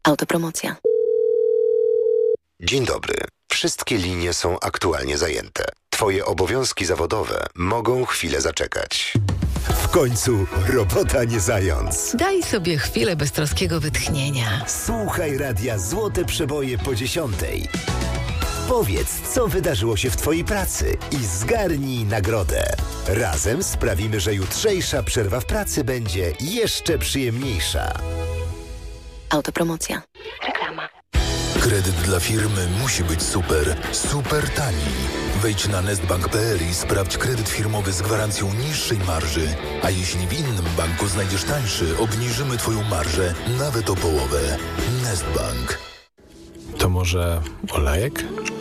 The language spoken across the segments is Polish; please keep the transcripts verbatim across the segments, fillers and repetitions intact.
Autopromocja. Dzień dobry. Wszystkie linie są aktualnie zajęte. Twoje obowiązki zawodowe mogą chwilę zaczekać. W końcu robota nie zając. Daj sobie chwilę beztroskiego wytchnienia. Słuchaj radia Złote Przeboje po dziesiątej. Powiedz, co wydarzyło się w Twojej pracy i zgarnij nagrodę. Razem sprawimy, że jutrzejsza przerwa w pracy będzie jeszcze przyjemniejsza. Autopromocja. Reklama. Kredyt dla firmy musi być super, super tani. Wejdź na nestbank kropka p l i sprawdź kredyt firmowy z gwarancją niższej marży. A jeśli w innym banku znajdziesz tańszy, obniżymy Twoją marżę nawet o połowę. Nestbank. To może olejek?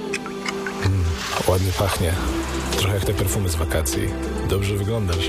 Mm, ładnie pachnie. Trochę jak te perfumy z wakacji. Dobrze wyglądasz.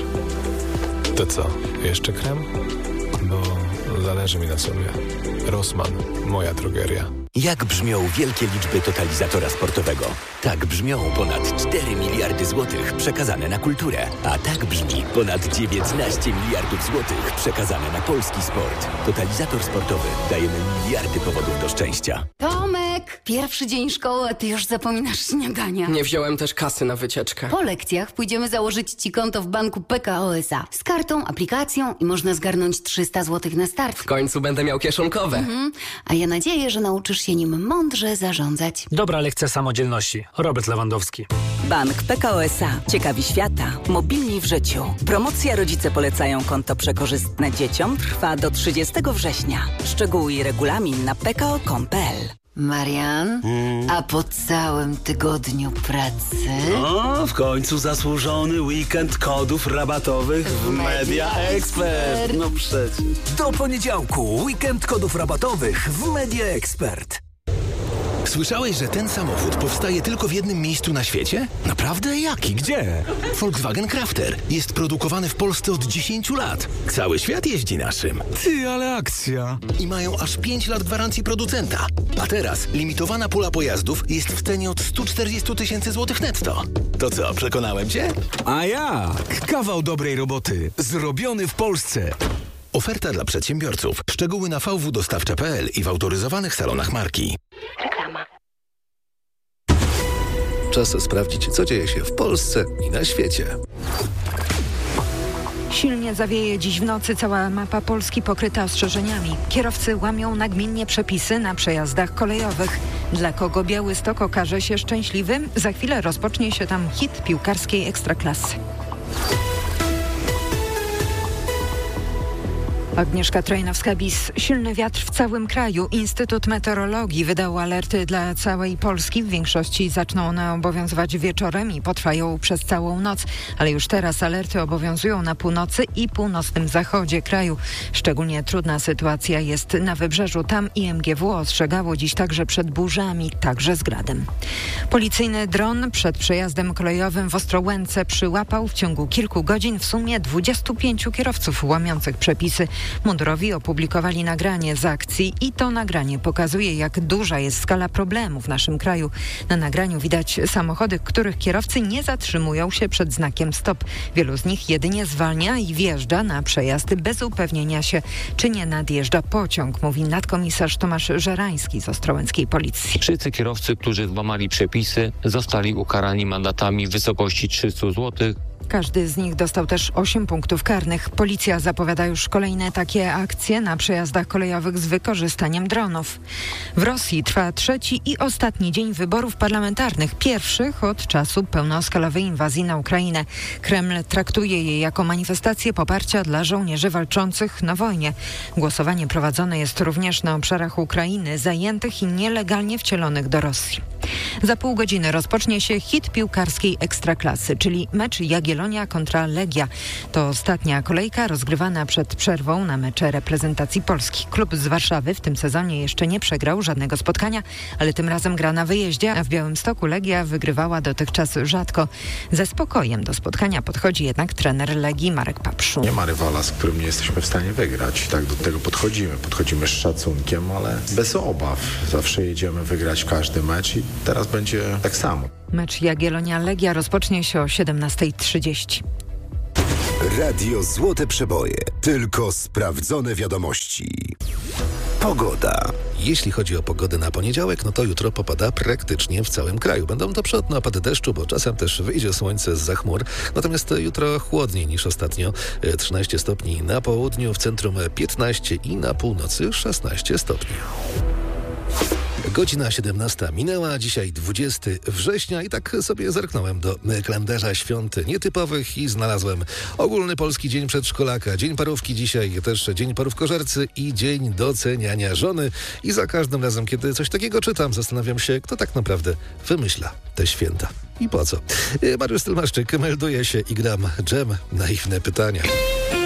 To co, jeszcze krem? Bo zależy mi na sobie. Rossmann, moja drogeria. Jak brzmią wielkie liczby totalizatora sportowego? Tak brzmią ponad cztery miliardy złotych przekazane na kulturę. A tak brzmi ponad dziewiętnaście miliardów złotych przekazane na polski sport. Totalizator sportowy. Dajemy miliardy powodów do szczęścia. Tomek, pierwszy dzień szkoły, a ty już zapominasz śniadania. Nie wziąłem też kasy na wycieczkę. Po lekcjach pójdziemy założyć ci konto w banku P K O S A. Z kartą, aplikacją i można zgarnąć trzysta złotych na start. W końcu będę miał kieszonkowe. Mhm. A ja nadzieję, że nauczysz się nim mądrze zarządzać. Dobra lekcja samodzielności. Robert Lewandowski. Bank P K O S A. Ciekawi świata. Mobilni w życiu. Promocja Rodzice polecają konto przekorzystne dzieciom trwa do trzydziestego września. Szczegóły i regulamin na p k o kropka com kropka p l. Marian, hmm. a po całym tygodniu pracy? O, w końcu zasłużony weekend kodów rabatowych w Media Expert. No przecież. Do poniedziałku weekend kodów rabatowych w Media Expert. Słyszałeś, że ten samochód powstaje tylko w jednym miejscu na świecie? Naprawdę? Jaki? Gdzie? Volkswagen Crafter. Jest produkowany w Polsce od dziesięciu lat. Cały świat jeździ naszym. Ty, ale akcja. I mają aż pięć lat gwarancji producenta. A teraz limitowana pula pojazdów jest w cenie od stu czterdziestu tysięcy złotych netto. To co, przekonałem cię? A jak? Kawał dobrej roboty. Zrobiony w Polsce. Oferta dla przedsiębiorców. Szczegóły na v w dostawcza kropka p l i w autoryzowanych salonach marki. Reklama. Czas sprawdzić, co dzieje się w Polsce i na świecie. Silnie zawieje dziś w nocy, cała mapa Polski pokryta ostrzeżeniami. Kierowcy łamią nagminnie przepisy na przejazdach kolejowych. Dla kogo Białystok okaże się szczęśliwym? Za chwilę rozpocznie się tam hit piłkarskiej Ekstraklasy. Agnieszka Trojnowska-Bis. Silny wiatr w całym kraju. Instytut Meteorologii wydał alerty dla całej Polski. W większości zaczną one obowiązywać wieczorem i potrwają przez całą noc. Ale już teraz alerty obowiązują na północy i północnym zachodzie kraju. Szczególnie trudna sytuacja jest na wybrzeżu. Tam I M G W ostrzegało dziś także przed burzami, także z gradem. Policyjny dron przed przejazdem kolejowym w Ostrołęce przyłapał w ciągu kilku godzin w sumie dwudziestu pięciu kierowców łamiących przepisy. Mundurowi opublikowali nagranie z akcji i to nagranie pokazuje, jak duża jest skala problemu w naszym kraju. Na nagraniu widać samochody, których kierowcy nie zatrzymują się przed znakiem stop. Wielu z nich jedynie zwalnia i wjeżdża na przejazd bez upewnienia się, czy nie nadjeżdża pociąg, mówi nadkomisarz Tomasz Żerański z ostrołęckiej policji. Wszyscy kierowcy, którzy złamali przepisy, zostali ukarani mandatami w wysokości trzystu złotych. Każdy z nich dostał też osiem punktów karnych. Policja zapowiada już kolejne takie akcje na przejazdach kolejowych z wykorzystaniem dronów. W Rosji trwa trzeci i ostatni dzień wyborów parlamentarnych, pierwszych od czasu pełnoskalowej inwazji na Ukrainę. Kreml traktuje je jako manifestację poparcia dla żołnierzy walczących na wojnie. Głosowanie prowadzone jest również na obszarach Ukrainy zajętych i nielegalnie wcielonych do Rosji. Za pół godziny rozpocznie się hit piłkarskiej Ekstraklasy, czyli mecz Jagiellonia kontra Legia. To ostatnia kolejka rozgrywana przed przerwą na mecze reprezentacji Polski. Klub z Warszawy w tym sezonie jeszcze nie przegrał żadnego spotkania, ale tym razem gra na wyjeździe, a w Białymstoku Legia wygrywała dotychczas rzadko. Ze spokojem do spotkania podchodzi jednak trener Legii Marek Papszu. Nie ma rywala, z którym nie jesteśmy w stanie wygrać. Tak do tego podchodzimy. Podchodzimy z szacunkiem, ale bez obaw. Zawsze jedziemy wygrać każdy mecz i teraz będzie tak samo. Mecz Jagiellonia-Legia rozpocznie się o siedemnasta trzydzieści. Radio Złote Przeboje. Tylko sprawdzone wiadomości. Pogoda. Jeśli chodzi o pogodę na poniedziałek, no to jutro popada praktycznie w całym kraju. Będą to przelotne opady deszczu, bo czasem też wyjdzie słońce zza chmur. Natomiast jutro chłodniej niż ostatnio. trzynaście stopni na południu, w centrum piętnaście i na północy szesnaście stopni. Godzina siedemnasta minęła, dzisiaj dwudziestego września i tak sobie zerknąłem do kalendarza świąt nietypowych i znalazłem ogólny polski dzień przedszkolaka, dzień parówki dzisiaj, też dzień parówkożercy i dzień doceniania żony. I za każdym razem, kiedy coś takiego czytam, zastanawiam się, kto tak naprawdę wymyśla te święta i po co. Mariusz Stylmaszczyk melduje się i gram dżem. Naiwne pytania.